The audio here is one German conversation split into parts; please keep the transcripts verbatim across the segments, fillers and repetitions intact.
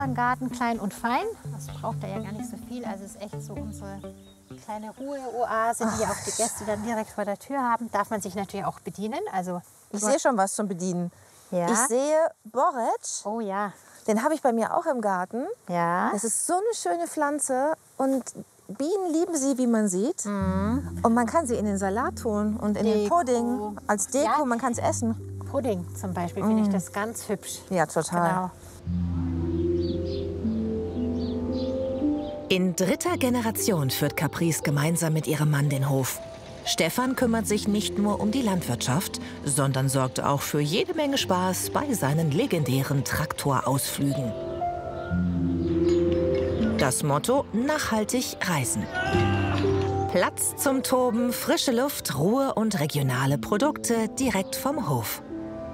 Ein Garten klein und fein, das braucht er ja gar nicht so viel. Also es ist echt so unsere kleine Ruheoase, die auch die Gäste dann direkt vor der Tür haben. Darf man sich natürlich auch bedienen. Also Ich sehe schon was zum Bedienen. ja. Ich sehe Borretsch. Oh ja. Den habe ich bei mir auch im Garten. Ja. Das ist so eine schöne Pflanze und Bienen lieben sie, wie man sieht. Mhm. Und man kann sie in den Salat tun und in den Deko. Pudding als Deko. Ja. Man kann es essen. Pudding zum Beispiel finde ich das ganz hübsch. Ja, total. Genau. In dritter Generation führt Caprice gemeinsam mit ihrem Mann den Hof. Stefan kümmert sich nicht nur um die Landwirtschaft, sondern sorgt auch für jede Menge Spaß bei seinen legendären Traktorausflügen. Das Motto: nachhaltig reisen. Platz zum Toben, frische Luft, Ruhe und regionale Produkte direkt vom Hof.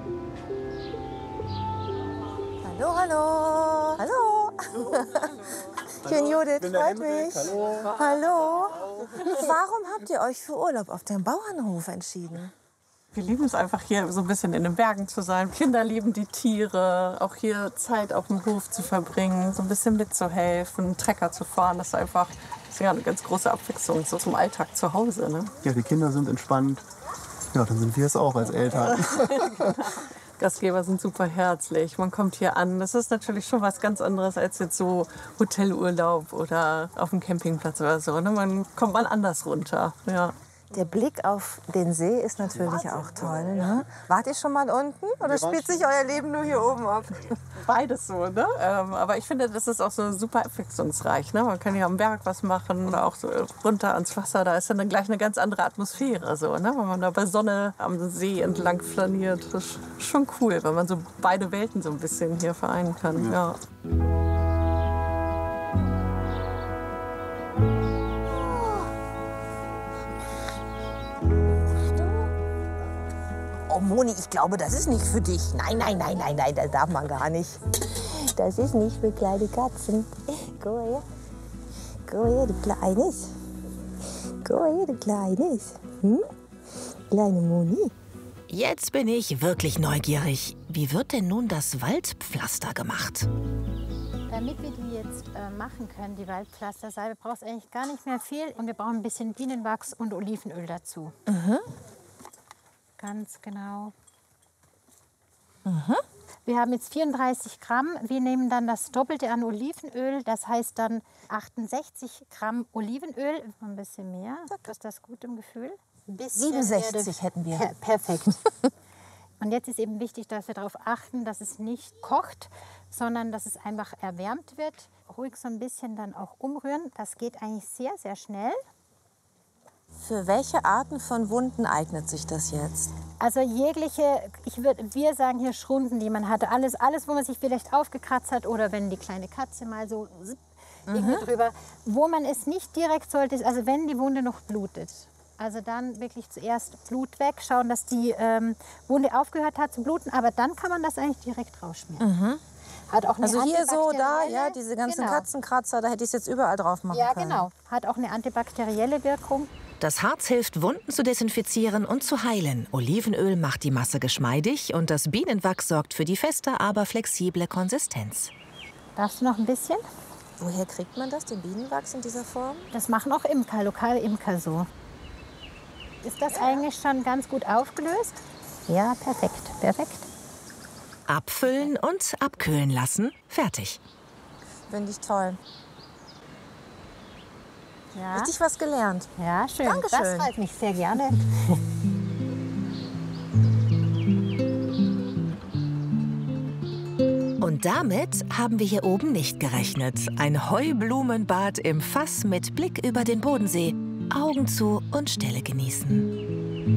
Hallo, hallo. Hallo. Ich bin Judith, freut mich. Hallo. Hallo. Warum habt ihr euch für Urlaub auf dem Bauernhof entschieden? Wir lieben es einfach hier so ein bisschen in den Bergen zu sein. Kinder lieben die Tiere, auch hier Zeit auf dem Hof zu verbringen, so ein bisschen mitzuhelfen, einen Trecker zu fahren. Das ist einfach das ist ja eine ganz große Abwechslung so zum Alltag zu Hause. Ne? Ja, die Kinder sind entspannt. Ja, dann sind wir es auch als Eltern. Gastgeber sind super herzlich. Man kommt hier an. Das ist natürlich schon was ganz anderes als jetzt so Hotelurlaub oder auf dem Campingplatz oder so. Ne? Man kommt mal anders runter. Ja. Der Blick auf den See ist natürlich auch toll. Ne? Wart ihr schon mal unten oder spielt sich euer Leben nur hier oben ab? Beides so, ne? Ähm, aber ich finde, das ist auch so super abwechslungsreich. Ne? Man kann hier am Berg was machen oder auch so runter ans Wasser. Da ist dann gleich eine ganz andere Atmosphäre, so, ne? Wenn man da bei Sonne am See entlang flaniert. Das ist schon cool, wenn man so beide Welten so ein bisschen hier vereinen kann. Ja. Oh Moni, ich glaube, das ist nicht für dich. Nein, nein, nein, nein, nein, das darf man gar nicht. Das ist nicht für kleine Katzen. Komm her. Komm her, du Kleines. Komm her, du Kleines. Hm? Kleine Moni. Jetzt bin ich wirklich neugierig. Wie wird denn nun das Waldpflaster gemacht? Damit wir die jetzt äh, machen können, die Waldpflastersalbe, braucht es eigentlich gar nicht mehr viel. Und wir brauchen ein bisschen Bienenwachs und Olivenöl dazu. Mhm. Ganz genau. Mhm. Wir haben jetzt vierunddreißig Gramm. Wir nehmen dann das Doppelte an Olivenöl. Das heißt dann achtundsechzig Gramm Olivenöl. Ein bisschen mehr. Ist das gut im Gefühl? siebenundsechzig hätten wir. Per perfekt. Und jetzt ist eben wichtig, dass wir darauf achten, dass es nicht kocht, sondern dass es einfach erwärmt wird. Ruhig so ein bisschen dann auch umrühren. Das geht eigentlich sehr, sehr schnell. Für welche Arten von Wunden eignet sich das jetzt? Also jegliche, ich würd, wir sagen hier Schrunden, die man hatte. Alles, alles, wo man sich vielleicht aufgekratzt hat oder wenn die kleine Katze mal so mhm. irgendwie drüber. Wo man es nicht direkt sollte, ist, also wenn die Wunde noch blutet. Also dann wirklich zuerst Blut weg, schauen, dass die ähm, Wunde aufgehört hat zu bluten. Aber dann kann man das eigentlich direkt rausschmieren. Mhm. Hat auch eine Also hier so, da, antibakterielle- ja, diese ganzen genau. Katzenkratzer, da hätte ich es jetzt überall drauf machen Ja, können. genau. Hat auch eine antibakterielle Wirkung. Das Harz hilft, Wunden zu desinfizieren und zu heilen. Olivenöl macht die Masse geschmeidig und das Bienenwachs sorgt für die feste, aber flexible Konsistenz. Darfst du noch ein bisschen? Woher kriegt man das, den Bienenwachs in dieser Form? Das machen auch Imker, Lokalimker so. Ist das eigentlich schon ganz gut aufgelöst? Ja, perfekt, perfekt. Abfüllen und abkühlen lassen. Fertig. Finde ich toll. Ja, Richtig was gelernt. ja schön. Dankeschön. Das freut mich sehr gerne. Und damit haben wir hier oben nicht gerechnet. Ein Heublumenbad im Fass mit Blick über den Bodensee. Augen zu und Stille genießen.